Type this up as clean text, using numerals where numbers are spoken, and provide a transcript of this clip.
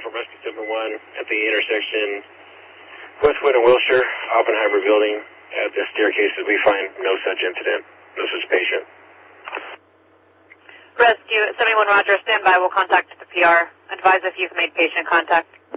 from Rescue 71 at the intersection Westwood and Wilshire, Oppenheimer building. At the staircases, we find no such incident, no such patient. Rescue 71 Roger, stand by. We'll contact the PR. Advise if you've made patient contact.